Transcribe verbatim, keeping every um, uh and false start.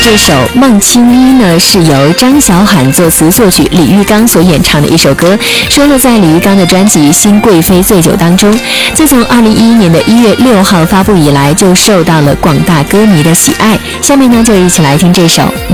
这首《梦青衣》呢，是由张小罕作词作曲，李玉刚所演唱的一首歌，收录在李玉刚的专辑《新贵妃醉酒》当中。自从二零一一年的一月六号发布以来，就受到了广大歌迷的喜爱。下面呢，就一起来听这首